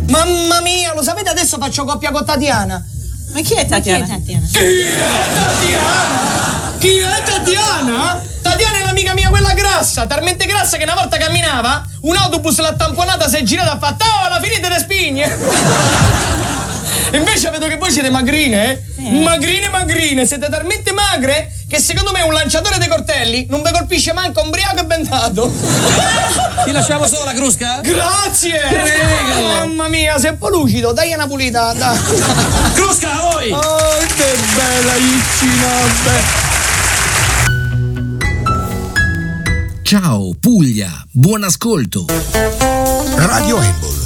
Mamma mia, lo sapete, adesso faccio coppia con Tatiana. Ma chi è Tatiana? Chi è Tatiana? Tatiana è l'amica mia, quella grassa, talmente grassa che una volta camminava, un autobus l'ha tamponata, si è girata e ha fatto: oh, alla finite le spigne! Invece vedo che voi siete magrine, eh? Sì. Magrine, siete talmente magre che secondo me un lanciatore dei coltelli non vi colpisce manco ubriaco e bendato. Ti lasciamo sola, Crusca? Grazie! Prego. Mamma mia, sei un po' lucido, dai una pulita, dai. Crusca, a voi! Oh, che bella Ciao Puglia, buon ascolto. Radio Embol